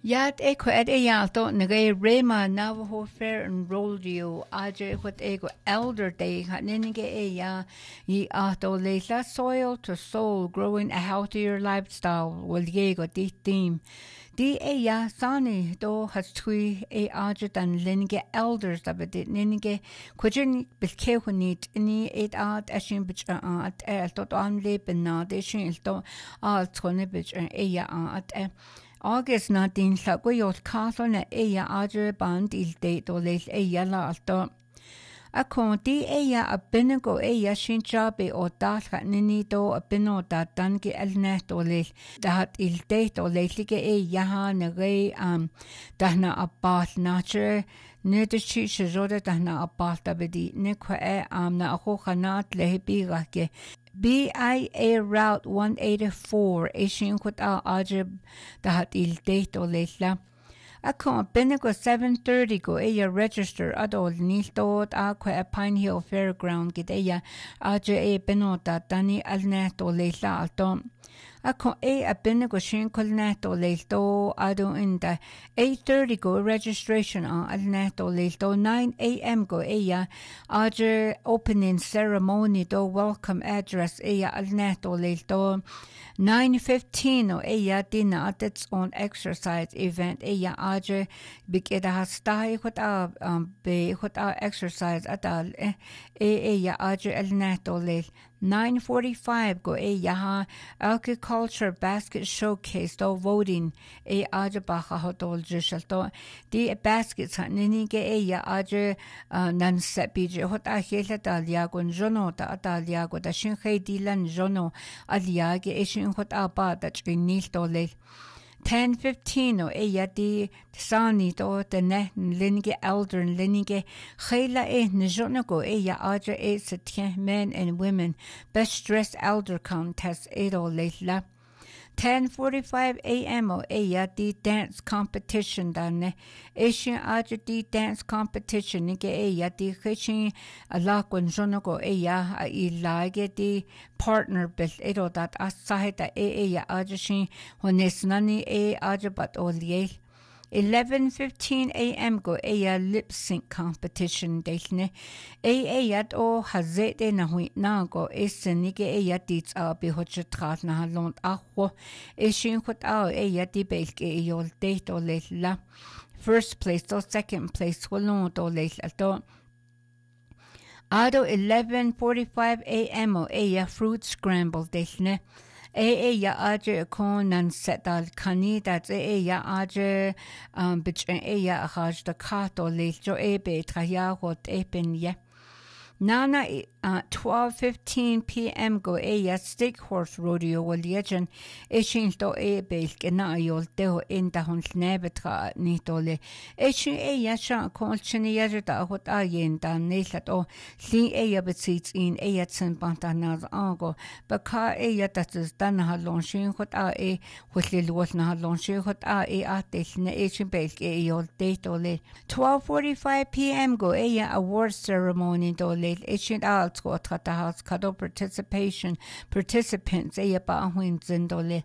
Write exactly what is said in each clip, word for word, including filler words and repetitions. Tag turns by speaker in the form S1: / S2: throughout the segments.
S1: Yat eko ed e yalto nage rema Navajo Fair and Rodeo aje what ego elder day hat ninige e ya ye ato leila soil to soul growing a healthier lifestyle will yego di theme. Di e ya sani do has tui e aje dan linige elders da bedit ninige kwajin bilkehunit ni et at ashin bich at el tot an leben na de shin to al tone bich e ya at e August nineteen llagwyodd Carlon e eia adre band il deit o leil eia la alto. A con di eia a binnago eia sin jabe o dalcha nini do a binno da dangi elnet o leil da hat il deit o leilige eia ha na rei am dahna a bath nature Nid chi shizode dahna a bath da bedi nikwa e am na a hochanat lehebi rake. B I A Route one eighty-four ishin kut al ajib dahat il date o leila. Ako binigo seven thirty go eya register adol nil dod aqua a Pine Hill Fairground gid eya aja e binota dani alnet o leila altom. Ako e a binigo shin kulnet o leilto ado inda eight thirty go registration on alnet o leilto nine a m go eya aja opening ceremony do welcome address eya alnet o leilto nine fifteen o eya dina at its own exercise event eya aja bigida hastai hot a um be hot a exercise adal e eya aja alnet o leil nine forty-five go eya ha agriculture basket showcase do voting e aja baha hodol jishalto di baskets nini ge eya aja nan sepije hot a hela dalyagon jono da dalyago da shin dilan jono aliage e shin hot a ba da chinil dole ten fifteen o eya di sani do de ne linige elder linige khela e njono go eya aja e setien men and women best dressed elder contest edo leila ten forty-five a m o eya di dance competition dane Asian aja di dance competition nige eya di khishin ala kon jono go eya a ilage di partner bil edo dat asahita e eya aja shin honesnani e aja bat oliel eleven fifteen a m go eya lip sync competition delne e eya o hazete na hui na go esenige eya dit a bi hoche trat na lont acho e shin khot a eya di belke e yol date o la first place or second place holon do le alto ado eleven forty-five a m o eya fruit scramble delne E eya aja kon nan setal kani dat e eya aja um bich eya haj da kato le jo e be traya hot epen ye Nana uh, twelve fifteen p m go eya stick horse rodeo wal yejen eshin to e belk na yol teo inda hon snebetra ni tole eshin eya sha kolchini yajta hot ayen da nelat o li eya besit in eya tsin bantanaz ango baka eya dat is dan ha lonshin hot a e hotlil wot na lonshin hot a e atel ne eshin belk e yol te tole twelve forty-five p m go eya award ceremony tole Ancient Alts go House Kado participation participants eya ba huin zindole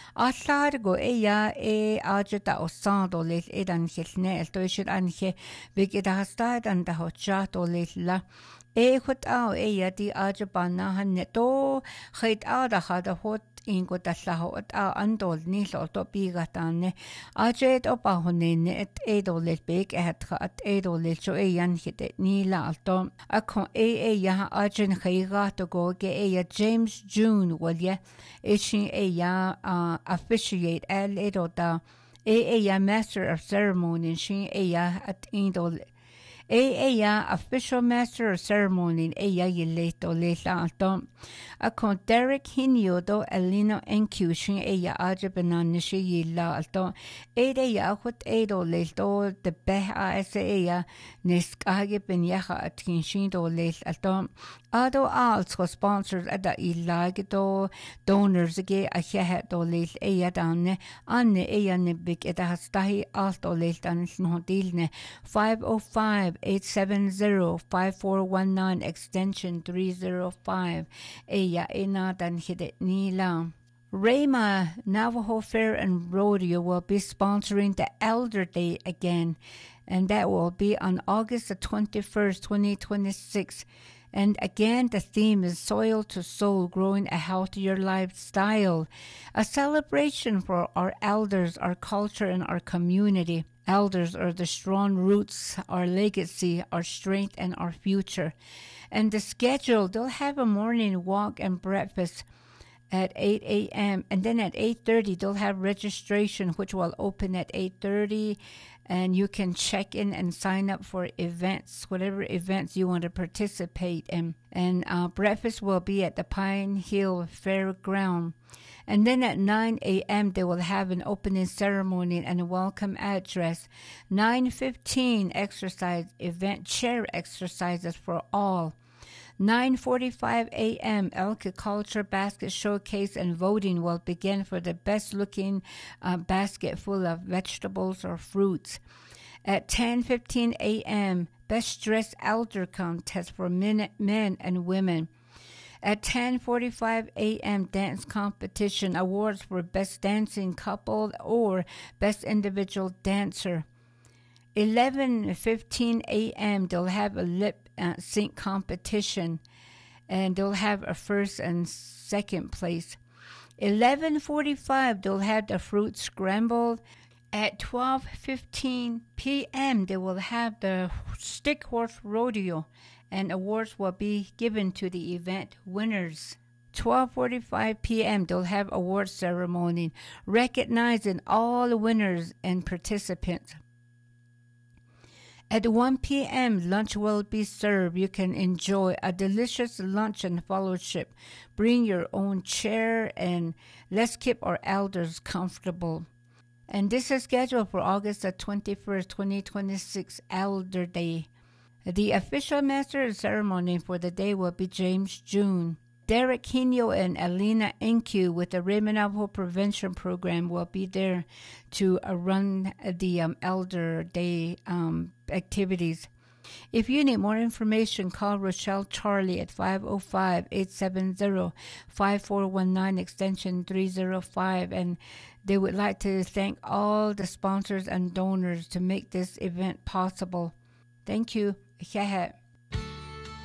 S1: Atlar go eya e ajata o sandole edan hilne el to should anche bigida hastad and the hotchat o la e hot au eya di ajabana haneto khait ada hada hot ingo dallaho at a andol ni lo to bigatane ajet opa honene et edol big et at edol so eyan hit ni la alto akon e e ya ajen khaiga to go ge e James June walye ishin e ya officiate el edoda e e ya master of ceremony shin e ya at indol E eya official master of ceremony eya yileto leila alto akon Derek Hinyo do Elino Enkushin eya ajabanan nishi yila alto e eya hot edo leilto de beha ese eya niskage ben yaha atkinshin do leil alto ado also sponsors ada ilage do donors ge a hehe do leil eya danne anne eya ne big eda hastahi alto leil dan snodilne five oh five eight seven zero five four one nine extension three oh five eya ina dan hide nila Rama Navajo Fair and Rodeo will be sponsoring the Elder Day again, and that will be on August the twenty-first, twenty twenty-six. And again, the theme is Soil to Soul, Growing a Healthier Lifestyle, a celebration for our elders, our culture, and our community. Elders are the strong roots, our legacy, our strength, and our future. And the schedule, they'll have a morning walk and breakfast at eight a.m. and then at eight thirty they'll have registration, which will open at eight thirty, and you can check in and sign up for events, whatever events you want to participate in. And uh, breakfast will be at the Pine Hill Fairground. And then at nine a.m. they will have an opening ceremony and a welcome address. nine fifteen exercise event, chair exercises for all. nine forty-five a.m. Elka Culture Basket Showcase and voting will begin for the best-looking uh, basket full of vegetables or fruits. At ten fifteen a.m., Best Dressed Elder Contest for men, men and women. At ten forty-five a.m., Dance Competition Awards for Best Dancing Couple or Best Individual Dancer. eleven fifteen a.m. they'll have a lip uh, sync competition, and they'll have a first and second place. eleven forty-five they'll have the fruit scrambled. At twelve fifteen p.m. they will have the stick horse rodeo, and awards will be given to the event winners. twelve forty-five p.m. they'll have award ceremony recognizing all the winners and participants. At one p.m., lunch will be served. You can enjoy a delicious lunch and fellowship. Bring your own chair and let's keep our elders comfortable. And this is scheduled for August the twenty-first, twenty twenty-six, Elder Day. The official master of ceremony for the day will be James June. Derek Hino and Alina Enku with the Raymond Navajo Prevention Program will be there to uh, run the um, Elder Day um, activities. If you need more information, call Rochelle Charlie at five oh five, eight seven zero, five four one nine, extension three oh five. And they would like to thank all the sponsors and donors to make this event possible. Thank you.